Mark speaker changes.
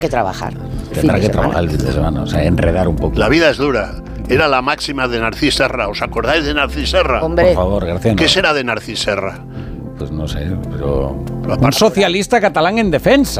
Speaker 1: que trabajar.
Speaker 2: Tendrá que trabajar el fin de semana, o sea, enredar un poco.
Speaker 3: La vida es dura. Era la máxima de Narcís Serra. ¿Os acordáis de Narcís Serra?
Speaker 1: Hombre.
Speaker 2: Por favor, García.
Speaker 3: ¿Qué será de Narcís Serra?
Speaker 2: Pues no sé, pero...
Speaker 3: Aparte-
Speaker 2: Un socialista catalán en defensa.